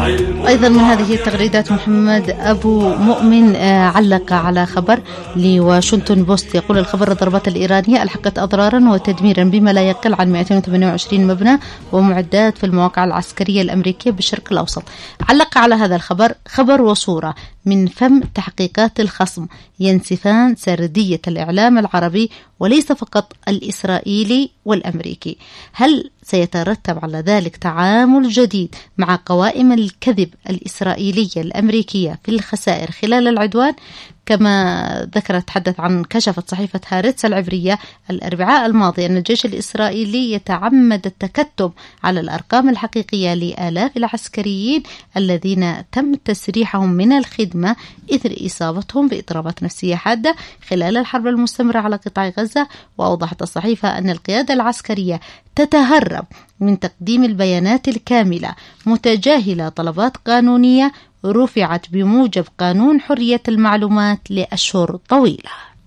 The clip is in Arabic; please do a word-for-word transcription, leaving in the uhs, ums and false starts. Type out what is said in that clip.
أيضا من هذه التغريدات محمد أبو مؤمن علق على خبر لواشنطن بوست يقول: الخبر: الضربات الإيرانية ألحقت أضرارا وتدميرا بما لا يقل عن مئتين وثمانية وعشرين مبنى ومعدات في المواقع العسكرية الأمريكية بالشرق الأوسط. علق على هذا الخبر: خبر وصورة من فم تحقيقات الخصم ينسفان سردية الإعلام العربي وليس فقط الإسرائيلي والأمريكي. هل سيترتب على ذلك تعامل جديد مع قوائم الكذب الإسرائيلية الأمريكية في الخسائر خلال العدوان؟ كما ذكرت تحدث عن كشفت صحيفة هارتس العبرية الأربعاء الماضي أن الجيش الإسرائيلي يتعمد التكتم على الأرقام الحقيقية لآلاف العسكريين الذين تم تسريحهم من الخدمة إثر إصابتهم بإضطرابات نفسية حادة خلال الحرب المستمرة على قطاع غزة. وأوضحت الصحيفة أن القيادة العسكرية تتهرب من تقديم البيانات الكاملة متجاهلة طلبات قانونية رفعت بموجب قانون حرية المعلومات لأشهر طويلة.